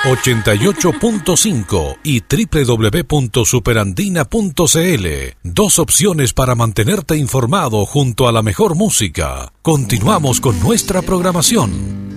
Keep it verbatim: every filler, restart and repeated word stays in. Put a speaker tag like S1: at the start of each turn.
S1: ochenta y ocho punto cinco y doble u doble u doble u punto superandina punto c l. Dos opciones para mantenerte informado junto a la mejor música. Continuamos con nuestra programación.